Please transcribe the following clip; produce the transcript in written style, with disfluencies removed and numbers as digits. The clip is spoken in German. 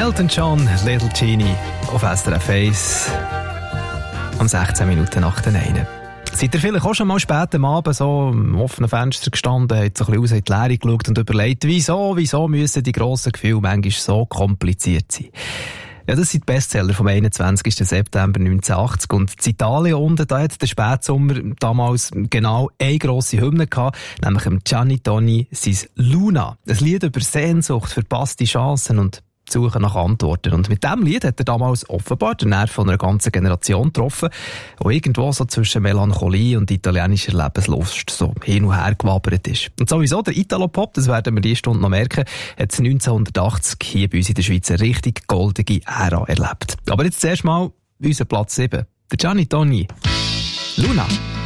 Elton John, Little Genie auf SRF 1 um 16 Minuten nach den 1. Seid ihr vielleicht auch schon mal spät am Abend so am offenen Fenster gestanden, habt so ein bisschen raus in die Leere geschaut und überlegt, wieso müssen die grossen Gefühle manchmal so kompliziert sein? Ja, das sind die Bestseller vom 21. September 1980. Und in Italien unten, da hat der Spätsommer damals genau eine grosse Hymne gehabt, nämlich im Gianni Toni sein Luna. Ein Lied über Sehnsucht, verpasste Chancen und Suche nach Antworten. Und mit diesem Lied hat er damals offenbar den Nerv von einer ganzen Generation getroffen, die irgendwo so zwischen Melancholie und italienischer Lebenslust so hin und her gewabert ist. Und sowieso der Italo-Pop, das werden wir diese Stunde noch merken, hat 1980 hier bei uns in der Schweiz eine richtig goldige Ära erlebt. Aber jetzt zuerst mal unser Platz 7. Der Gianni Toni. Luna.